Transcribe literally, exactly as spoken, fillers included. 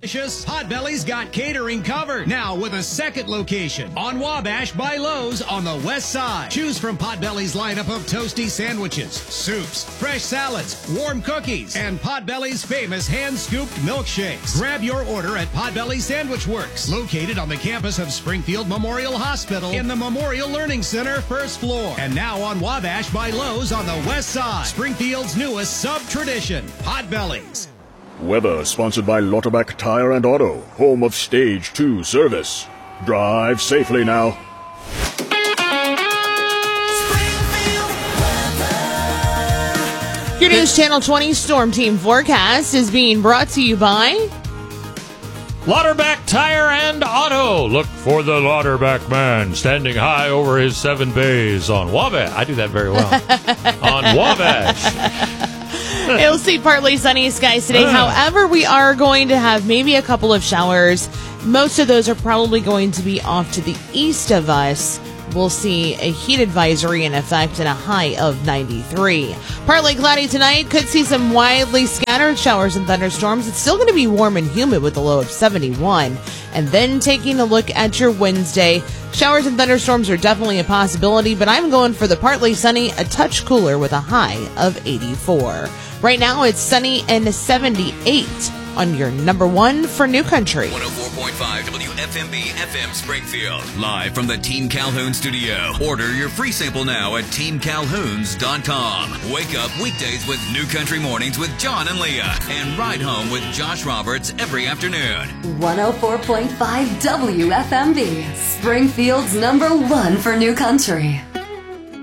Potbelly's got catering covered. Now with a second location on Wabash by Lowe's on the west side. Choose from Potbelly's lineup of toasty sandwiches, soups, fresh salads, warm cookies, and Potbelly's famous hand-scooped milkshakes. Grab your order at Potbelly Sandwich Works, located on the campus of Springfield Memorial Hospital in the Memorial Learning Center, first floor. And now on Wabash by Lowe's on the west side. Springfield's newest sub-tradition, Potbelly's. Weather sponsored by Lauterbach Tire and Auto, home of Stage two service. Drive safely now. Your News Channel twenty Storm Team forecast is being brought to you by Lauterbach Tire and Auto. Look for the Lauterbach man standing high over his seven bays on Wabash. I do that very well. On Wabash. It'll see partly sunny skies today. However, we are going to have maybe a couple of showers. Most of those are probably going to be off to the east of us. We'll see a heat advisory in effect and a high of ninety-three. Partly cloudy tonight. Could see some widely scattered showers and thunderstorms. It's still going to be warm and humid with a low of seventy-one. And then taking a look at your Wednesday, showers and thunderstorms are definitely a possibility, but I'm going for the partly sunny, a touch cooler with a high of eighty-four. Right now it's sunny and seventy-eight on your number one for New Country. one oh four point five W F M B F M Springfield. Live from the Team Calhoun studio. Order your free sample now at team calhouns dot com. Wake up weekdays with New Country Mornings with John and Leah. And ride home with Josh Roberts every afternoon. one oh four point five W F M B. Springfield's number one for New Country.